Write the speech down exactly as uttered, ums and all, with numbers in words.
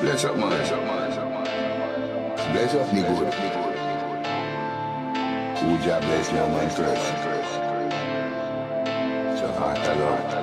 Bless up, man. Bless up, man. Bless up, me good. Who job bless no man first. So heart alone.